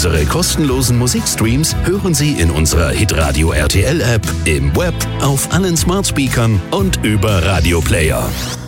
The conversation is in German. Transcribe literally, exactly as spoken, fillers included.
Unsere kostenlosen Musikstreams hören Sie in unserer Hitradio R T L App, im Web, auf allen Smartspeakern und über Radio Player.